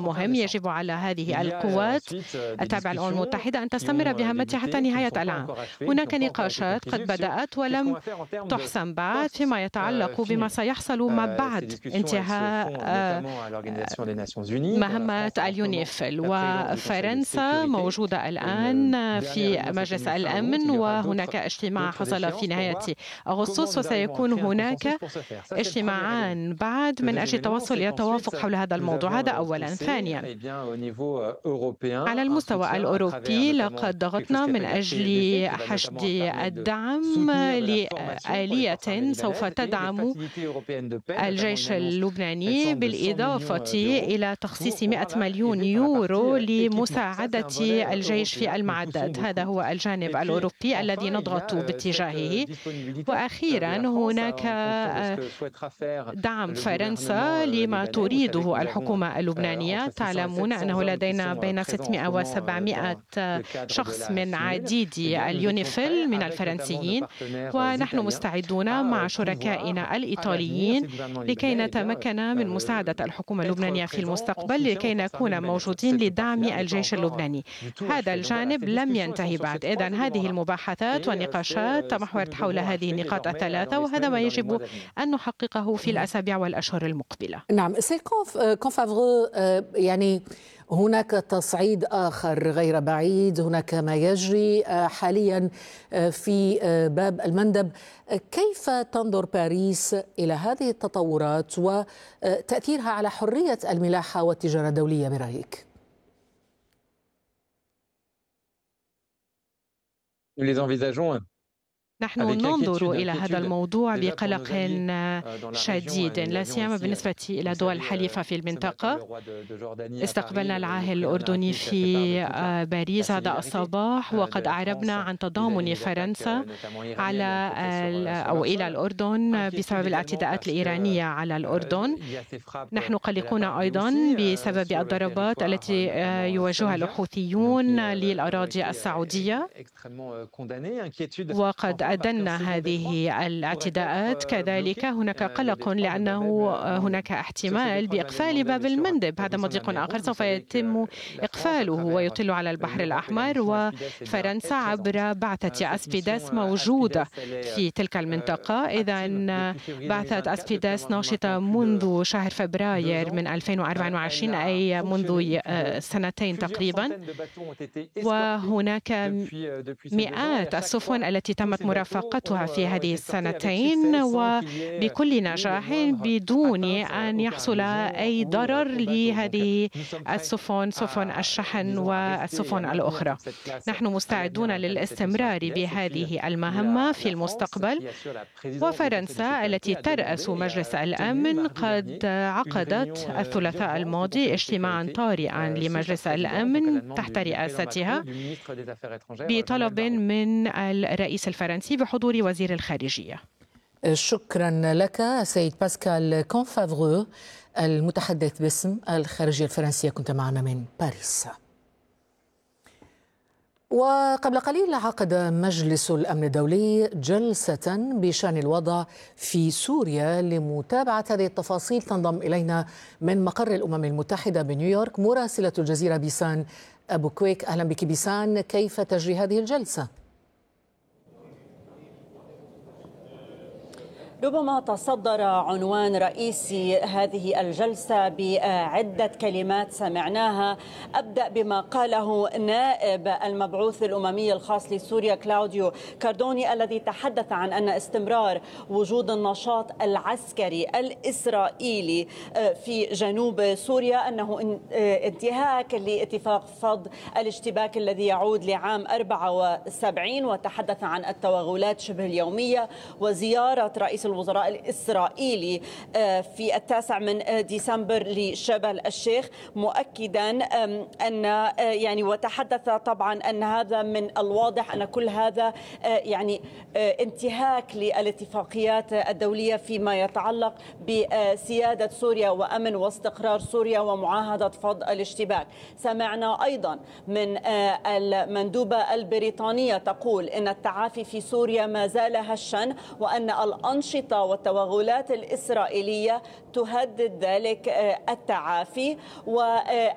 مهم. يجب على هذه القوات التابعة للأمم المتحدة أن تستمر بمهمتها حتى نهاية العام. هناك نقاشات قد بدأت ولم تحسم بعد فيما يتعلق بما سيحصل ما بعد انتهاء مهمة اليونيفيل. وفرنسا موجودة الآن في مجلس الأمن، وهناك اجتماع حصل في نهاية أغسطس، وسيكون هناك اجتماعان بعد من أجل التوصل إلى توافق حول هذا الموضوع. هذا أولا. ثانيا، على المستوى الأوروبي لقد ضغطنا من أجل حشد الدعم لآلية سوف تدعم الجيش اللبناني، بالإضافة إلى تخصيص 100 مليون يورو لمساعدة الجيش في المعدات. هذا هو الجانب الأوروبي الذي نضغط باتجاهه. وأخيرا، هناك دعم فرنسا لما تريده الحكومة اللبنانية. تعلمون أنه لدينا بين 600 و 700 شخص من عديد اليونيفيل من الفرنسيين، ونحن مستعدون مع شركائنا الإيطاليين لكي نتمكن من مساعدة الحكومة اللبنانية في المستقبل، لكي نكون موجودين لدعم الجيش اللبناني. هذا الجانب لم ينتهي بعد. إذن هذه المباحثات والنقاشات تمحورت حول هذه النقاط الثلاثة، وهذا ما يجب أن نحققه في الأسابيع والأشهر المقبلة. نعم سي كونفافغو، يعني هناك تصعيد آخر غير بعيد، هناك ما يجري حاليا في باب المندب. كيف تنظر باريس إلى هذه التطورات وتأثيرها على حرية الملاحة والتجارة الدولية برأيك؟ نحن ننظر إلى هذا الموضوع بقلق شديد، لا سيما بالنسبة إلى دول الحليفة في المنطقة. استقبلنا العاهل الأردني في باريس هذا الصباح، وقد أعربنا عن تضامن فرنسا إلى الأردن بسبب الاعتداءات الإيرانية على الأردن. نحن قلقون أيضا بسبب الضربات التي يواجهها الحوثيون للأراضي السعودية، وقد أدنا هذه الاعتداءات. كذلك هناك قلق لأنه هناك احتمال بإقفال باب المندب. هذا مضيق آخر سوف يتم إقفاله ويطل على البحر الأحمر، وفرنسا عبر بعثة أسبيداس موجودة في تلك المنطقة. إذن بعثة أسبيداس ناشطة منذ شهر فبراير من 2024، أي منذ سنتين تقريبا، وهناك مئات السفن التي تمت مرافقتها في هذه السنتين وبكل نجاح بدون أن يحصل أي ضرر لهذه السفن، سفن الشحن والسفن الأخرى. نحن مستعدون للاستمرار بهذه المهمة في المستقبل. وفرنسا التي ترأس مجلس الأمن قد عقدت الثلاثاء الماضي اجتماعا طارئا لمجلس الأمن تحت رئاستها بطلب من الرئيس الفرنسي بحضور وزير الخارجية. شكرا لك سيد باسكال كونفافغو، المتحدث باسم الخارجية الفرنسية، كنت معنا من باريس. وقبل قليل عقد مجلس الأمن الدولي جلسة بشأن الوضع في سوريا. لمتابعة هذه التفاصيل تنضم إلينا من مقر الأمم المتحدة بنيويورك مراسلة الجزيرة بيسان أبو كويك. أهلا بك بيسان، كيف تجري هذه الجلسة؟ ربما تصدر عنوان رئيسي هذه الجلسة بعدة كلمات سمعناها. أبدأ بما قاله نائب المبعوث الأممي الخاص لسوريا كلاوديو كاردوني، الذي تحدث عن أن استمرار وجود النشاط العسكري الإسرائيلي في جنوب سوريا أنه انتهاك لاتفاق فض الاشتباك الذي يعود لعام 74، وتحدث عن التوغلات شبه اليومية وزيارة رئيس الوزراء الإسرائيلي في 9 ديسمبر لجبل الشيخ، مؤكدا أن وتحدث طبعا أن هذا من الواضح أن كل هذا انتهاك للاتفاقيات الدولية فيما يتعلق بسيادة سوريا وأمن واستقرار سوريا ومعاهدة فض الاشتباك. سمعنا أيضا من المندوبة البريطانية تقول أن التعافي في سوريا ما زال هشا، وأن الأنشطة والتوغلات الإسرائيلية تهدد ذلك التعافي.